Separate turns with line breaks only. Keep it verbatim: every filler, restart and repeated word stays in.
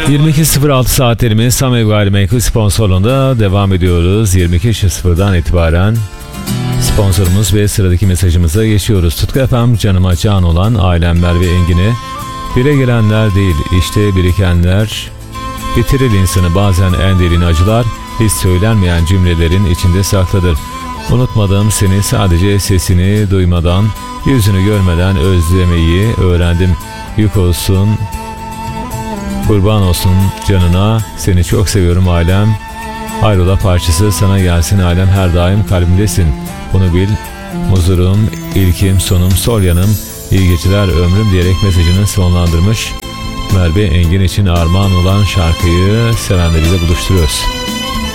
yirmi iki sıfır altı saatlerimiz Samev Gayrimenkul sponsorluğunda devam ediyoruz. yirmi iki sıfırdan itibaren sponsorumuz ve sıradaki mesajımıza geçiyoruz. Tutku efendim, canıma can olan ailemler ve Engin'e bire gelenler değil, işte birikenler bitirir insanı. Bazen en derin acılar hiç söylenmeyen cümlelerin içinde saklıdır. Unutmadım seni, sadece sesini duymadan, yüzünü görmeden özlemeyi öğrendim. Yük olsun, kurban olsun canına, seni çok seviyorum ailem. Hayrola parçası sana gelsin alem, her daim kalbimdesin. Bunu bil, muzurum, ilkim, sonum, sol yanım, iyi geceler ömrüm diyerek mesajını sonlandırmış. Merve Engin için armağan olan şarkıyı sevenleriyle buluşturuyoruz.